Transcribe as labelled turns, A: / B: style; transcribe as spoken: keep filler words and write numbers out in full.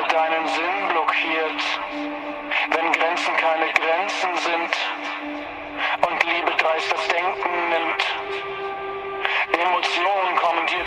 A: Liebe deinen Sinn blockiert, wenn Grenzen keine Grenzen sind und Liebe dreist das Denken